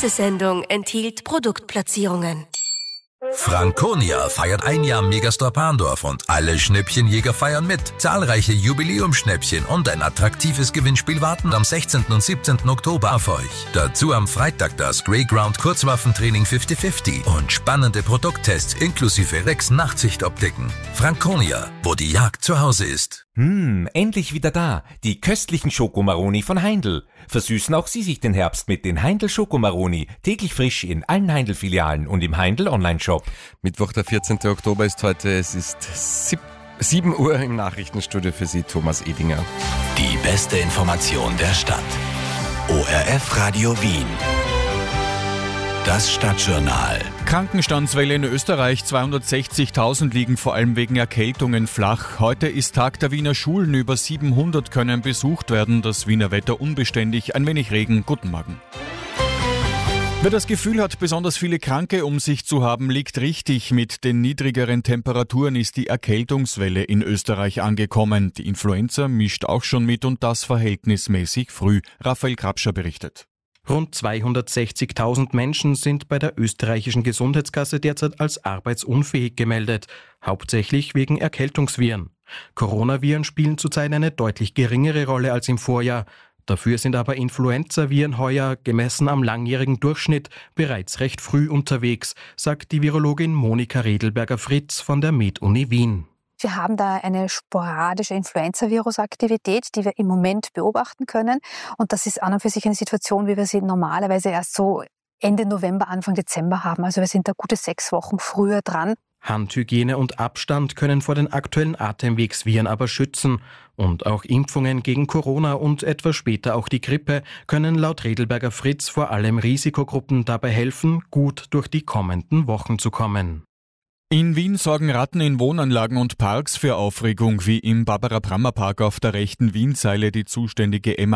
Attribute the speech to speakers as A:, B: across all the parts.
A: Diese Sendung enthielt Produktplatzierungen.
B: Franconia feiert 1 Jahr Megastore Parndorf und alle Schnäppchenjäger feiern mit. Zahlreiche Jubiläumsschnäppchen und ein attraktives Gewinnspiel warten am 16. und 17. Oktober auf euch. Dazu am Freitag das Greyground Kurzwaffentraining 50-50 und spannende Produkttests inklusive Rex Nachtsichtoptiken. Franconia, wo die Jagd zu Hause ist.
C: Endlich wieder da. Die köstlichen Schokomaroni von Heindl. Versüßen auch Sie sich den Herbst mit den Heindl Schokomaroni. Täglich frisch in allen Heindl-Filialen und im Heindl Online-Shop.
D: Mittwoch, der 14. Oktober ist heute. Es ist 7 Uhr im Nachrichtenstudio für Sie, Thomas Edinger.
E: Die beste Information der Stadt. ORF Radio Wien. Das Stadtjournal.
F: Krankenstandswelle in Österreich. 260.000 liegen vor allem wegen Erkältungen flach. Heute ist Tag der Wiener Schulen. Über 700 können besucht werden. Das Wiener Wetter unbeständig. Ein wenig Regen. Guten Morgen. Wer das Gefühl hat, besonders viele Kranke um sich zu haben, liegt richtig. Mit den niedrigeren Temperaturen ist die Erkältungswelle in Österreich angekommen. Die Influenza mischt auch schon mit und das verhältnismäßig früh. Raphael Krapscher berichtet.
G: Rund 260.000 Menschen sind bei der österreichischen Gesundheitskasse derzeit als arbeitsunfähig gemeldet, hauptsächlich wegen Erkältungsviren. Coronaviren spielen zurzeit eine deutlich geringere Rolle als im Vorjahr. Dafür sind aber Influenzaviren heuer, gemessen am langjährigen Durchschnitt, bereits recht früh unterwegs, sagt die Virologin Monika Redelberger-Fritz von der Med-Uni Wien.
H: Wir haben da eine sporadische Influenza-Virus-Aktivität, die wir im Moment beobachten können. Und das ist an und für sich eine Situation, wie wir sie normalerweise erst so Ende November, Anfang Dezember haben. Also wir sind da gute 6 Wochen früher dran.
G: Handhygiene und Abstand können vor den aktuellen Atemwegsviren aber schützen. Und auch Impfungen gegen Corona und etwas später auch die Grippe können laut Redelberger-Fritz vor allem Risikogruppen dabei helfen, gut durch die kommenden Wochen zu kommen.
F: In Wien sorgen Ratten in Wohnanlagen und Parks für Aufregung, wie im Barbara-Brammer-Park auf der rechten Wienseile. Die zuständige Emma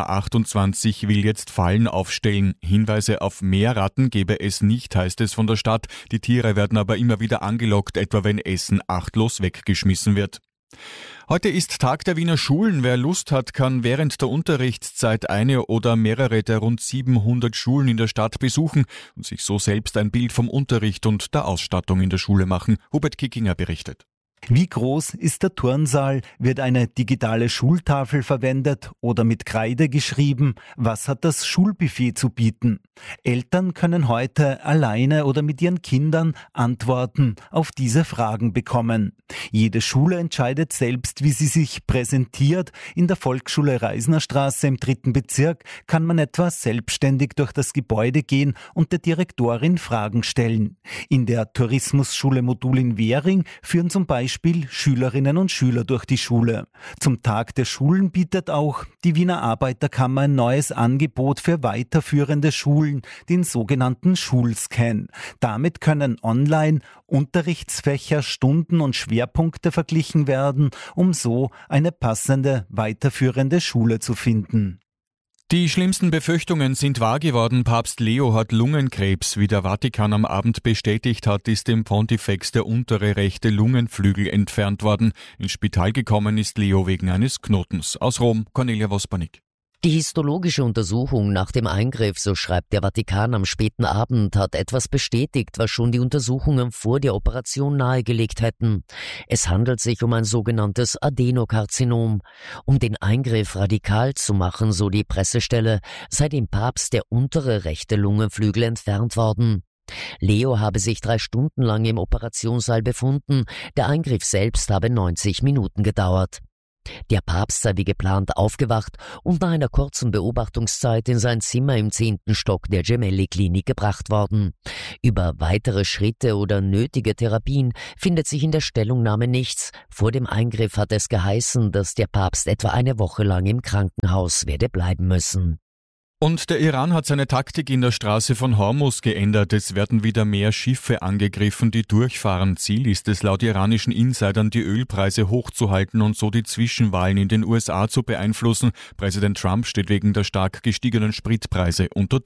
F: 28 will jetzt Fallen aufstellen. Hinweise auf mehr Ratten gebe es nicht, heißt es von der Stadt. Die Tiere werden aber immer wieder angelockt, etwa wenn Essen achtlos weggeschmissen wird. Heute ist Tag der Wiener Schulen. Wer Lust hat, kann während der Unterrichtszeit eine oder mehrere der rund 700 Schulen in der Stadt besuchen und sich so selbst ein Bild vom Unterricht und der Ausstattung in der Schule machen. Hubert Kickinger berichtet.
I: Wie groß ist der Turnsaal? Wird eine digitale Schultafel verwendet oder mit Kreide geschrieben? Was hat das Schulbuffet zu bieten? Eltern können heute alleine oder mit ihren Kindern Antworten auf diese Fragen bekommen. Jede Schule entscheidet selbst, wie sie sich präsentiert. In der Volksschule Reisnerstraße im 3. Bezirk kann man etwa selbstständig durch das Gebäude gehen und der Direktorin Fragen stellen. In der Tourismusschule Modul in Währing führen zum Beispiel Schülerinnen und Schüler durch die Schule. Zum Tag der Schulen bietet auch die Wiener Arbeiterkammer ein neues Angebot für weiterführende Schulen, den sogenannten Schulscan. Damit können online Unterrichtsfächer, Stunden und Schwerpunkte verglichen werden, um so eine passende weiterführende Schule zu finden.
F: Die schlimmsten Befürchtungen sind wahr geworden. Papst Leo hat Lungenkrebs. Wie der Vatikan am Abend bestätigt hat, ist dem Pontifex der untere rechte Lungenflügel entfernt worden. Ins Spital gekommen ist Leo wegen eines Knotens. Aus Rom, Cornelia Wospanik.
J: Die histologische Untersuchung nach dem Eingriff, so schreibt der Vatikan am späten Abend, hat etwas bestätigt, was schon die Untersuchungen vor der Operation nahegelegt hätten. Es handelt sich um ein sogenanntes Adenokarzinom. Um den Eingriff radikal zu machen, so die Pressestelle, sei dem Papst der untere rechte Lungenflügel entfernt worden. Leo habe sich 3 Stunden lang im Operationssaal befunden. Der Eingriff selbst habe 90 Minuten gedauert. Der Papst sei wie geplant aufgewacht und nach einer kurzen Beobachtungszeit in sein Zimmer im 10. Stock der Gemelli-Klinik gebracht worden. Über weitere Schritte oder nötige Therapien findet sich in der Stellungnahme nichts. Vor dem Eingriff hat es geheißen, dass der Papst etwa eine Woche lang im Krankenhaus werde bleiben müssen.
F: Und der Iran hat seine Taktik in der Straße von Hormuz geändert. Es werden wieder mehr Schiffe angegriffen, die durchfahren. Ziel ist es laut iranischen Insidern, die Ölpreise hochzuhalten und so die Zwischenwahlen in den USA zu beeinflussen. Präsident Trump steht wegen der stark gestiegenen Spritpreise unter Druck.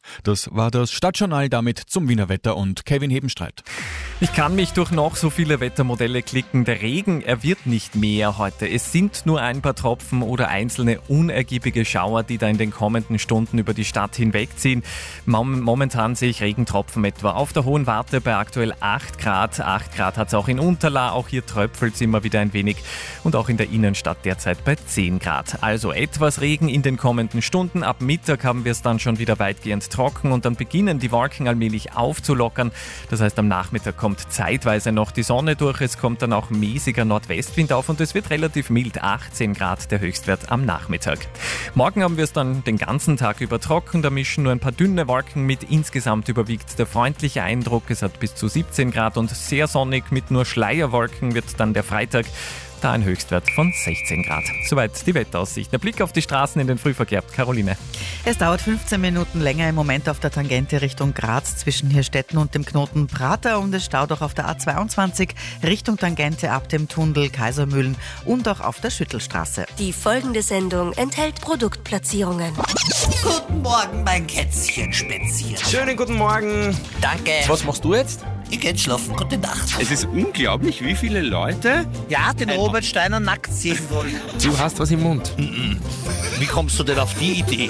F: Das war das Stadtjournal, damit zum Wiener Wetter und Kevin Hebenstreit.
K: Ich kann mich durch noch so viele Wettermodelle klicken. Der Regen, er wird nicht mehr heute. Es sind nur ein paar Tropfen oder einzelne unergiebige Schauer, die da in den kommenden Stunden über die Stadt hinwegziehen. Momentan sehe ich Regentropfen etwa auf der Hohen Warte bei aktuell 8 Grad. 8 Grad hat es auch in Unterla, auch hier tröpfelt es immer wieder ein wenig. Und auch in der Innenstadt derzeit bei 10 Grad. Also etwas Regen in den kommenden Stunden. Ab Mittag haben wir es dann schon wieder weitgehend trocken und dann beginnen die Wolken allmählich aufzulockern. Das heißt, am Nachmittag kommt zeitweise noch die Sonne durch, es kommt dann auch mäßiger Nordwestwind auf und es wird relativ mild, 18 Grad der Höchstwert am Nachmittag. Morgen haben wir es dann den ganzen Tag über trocken, da mischen nur ein paar dünne Wolken mit, insgesamt überwiegt der freundliche Eindruck, es hat bis zu 17 Grad und sehr sonnig mit nur Schleierwolken wird dann der Freitag. Da ein Höchstwert von 16 Grad. Soweit die Wetteraussicht. Der Blick auf die Straßen in den Frühverkehr. Caroline.
L: Es dauert 15 Minuten länger im Moment auf der Tangente Richtung Graz zwischen Hirstetten und dem Knoten Prater und es staut auch auf der A22 Richtung Tangente ab dem Tunnel Kaisermühlen und auch auf der Schüttelstraße.
A: Die folgende Sendung enthält Produktplatzierungen.
M: Guten Morgen, mein Kätzchen spazieren.
N: Schönen guten Morgen.
M: Danke.
N: Was machst du jetzt?
M: Ich geh schlafen. Gute Nacht.
N: Es ist unglaublich, wie viele Leute
M: den Robert Steiner nackt sehen wollen.
N: Du hast was im Mund.
M: Wie kommst du denn auf die Idee?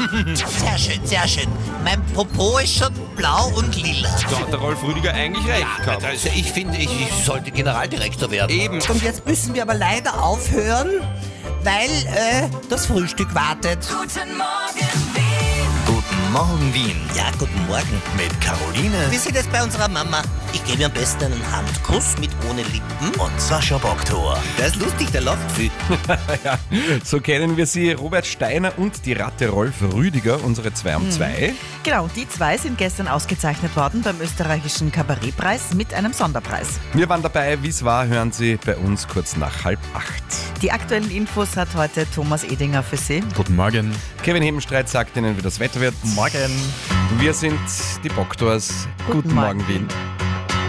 M: Sehr schön, sehr schön. Mein Popo ist schon blau und lila.
N: Da hat der Rolf Rüdiger eigentlich recht gehabt.
M: Also ich finde, ich sollte Generaldirektor werden.
N: Eben.
M: Und jetzt müssen wir aber leider aufhören, weil das Frühstück wartet.
E: Guten Morgen, Wien. Guten Morgen, Wien.
M: Ja, guten Morgen.
E: Mit Caroline.
M: Wie sieht es bei unserer Mama? Ich gebe ihr am besten einen Handkuss mit ohne Lippen.
E: Und Sascha Boktor.
M: Der ist lustig, der lacht viel.
D: Ja, so kennen wir sie, Robert Steiner und die Ratte Rolf Rüdiger, unsere 2 um 2.
L: Genau, die zwei sind gestern ausgezeichnet worden beim österreichischen Kabarettpreis mit einem Sonderpreis.
D: Wir waren dabei, wie es war, hören Sie bei uns kurz nach 7:30.
L: Die aktuellen Infos hat heute Thomas Edinger für Sie.
F: Guten Morgen.
D: Kevin Hebenstreit sagt Ihnen, wie das Wetter wird.
K: Morgen.
D: Wir sind die Boktors. Guten Morgen, Wien.